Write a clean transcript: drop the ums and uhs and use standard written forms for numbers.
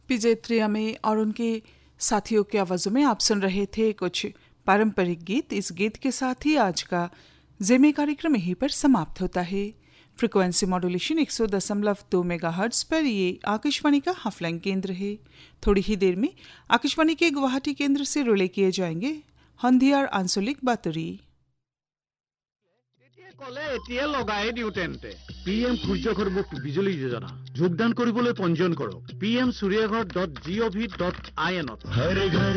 पिजेत्रिया में और उनके साथियों की आवाज़ों में आप सुन रहे थे कुछ पारंपरिक गीत। इस गीत के साथ ही आज का जेमे कार्यक्रम यहीं पर समाप्त होता है। फ्रीक्वेंसी मॉड्यूलेशन 100.2 मेगाहर्ट्ज़ पर ये आकाशवाणी का हाफलाइन केंद्र है। थोड़ी ही देर में आकाशवाणी के गुवाहाटी केंद्र से रिले किए जाएंगे हंधियार आंचलिक बातरी। PM সূৰ্যঘৰ মুক্ত বিজুলী যোজনা যোগদান কৰিবলৈ পঞ্জীয়ন কৰক PM suryaghar.gov.in